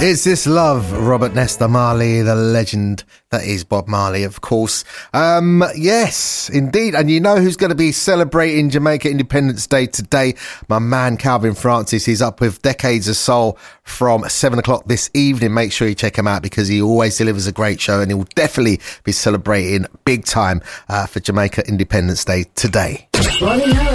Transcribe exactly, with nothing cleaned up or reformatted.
Is This Love? Robert Nesta Marley, the legend that is Bob Marley, of course. Um, yes, indeed. And you know who's going to be celebrating Jamaica Independence Day today? My man Calvin Francis. He's up with Decades of Soul from seven o'clock this evening. Make sure you check him out because he always delivers a great show, and he will definitely be celebrating big time uh, for Jamaica Independence Day today.